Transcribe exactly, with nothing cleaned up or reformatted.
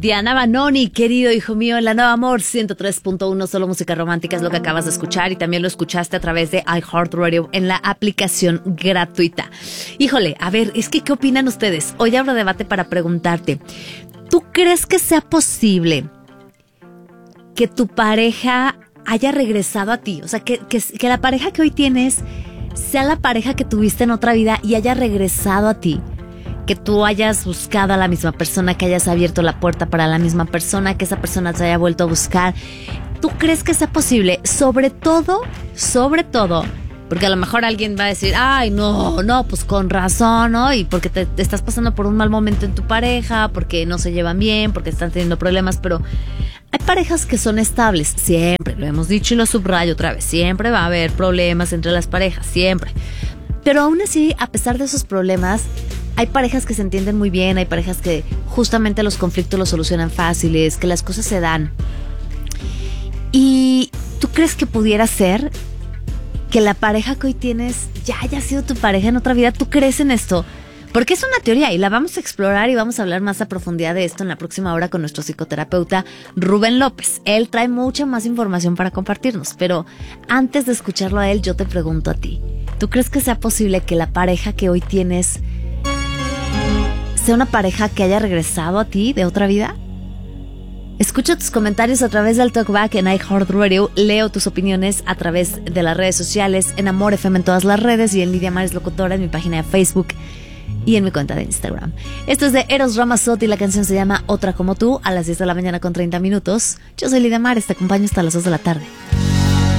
Diana Banoni, querido hijo mío, en la Nueva Amor ciento tres punto uno, solo música romántica es lo que acabas de escuchar y también lo escuchaste a través de iHeartRadio en la aplicación gratuita. Híjole, a ver, es que ¿qué opinan ustedes? Hoy abro debate para preguntarte, ¿tú crees que sea posible que tu pareja haya regresado a ti? O sea, que, que, que la pareja que hoy tienes sea la pareja que tuviste en otra vida y haya regresado a ti. Que tú hayas buscado a la misma persona, que hayas abierto la puerta para la misma persona, que esa persona te haya vuelto a buscar. ¿Tú crees que sea posible? Sobre todo, sobre todo, porque a lo mejor alguien va a decir, ay, no, no, pues con razón, ¿no? Y porque te, te estás pasando por un mal momento en tu pareja, porque no se llevan bien, porque están teniendo problemas, pero hay parejas que son estables, siempre, lo hemos dicho y lo subrayo otra vez, siempre va a haber problemas entre las parejas, siempre. Pero aún así, a pesar de esos problemas, hay parejas que se entienden muy bien, hay parejas que justamente los conflictos los solucionan fáciles, que las cosas se dan. ¿Y tú crees que pudiera ser que la pareja que hoy tienes ya haya sido tu pareja en otra vida? ¿Tú crees en esto? Porque es una teoría y la vamos a explorar y vamos a hablar más a profundidad de esto en la próxima hora con nuestro psicoterapeuta Rubén López. Él trae mucha más información para compartirnos, pero antes de escucharlo a él, yo te pregunto a ti. ¿Tú crees que sea posible que la pareja que hoy tienes sea una pareja que haya regresado a ti de otra vida? Escucho tus comentarios a través del Talkback en iHeartRadio, leo tus opiniones a través de las redes sociales, en Amor F M en todas las redes y en Lidia Mares Locutora en mi página de Facebook y en mi cuenta de Instagram. Esto es de Eros Ramazzotti y la canción se llama Otra Como Tú, a las diez de la mañana con treinta minutos. Yo soy Lidia Mares, te acompaño hasta las dos de la tarde.